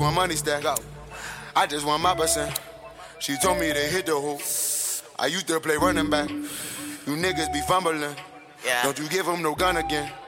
my money stack. Go. I just want my percent. She told me to hit the hoop. I used to play running back. You niggas be fumbling. Yeah. Don't you give him no gun again.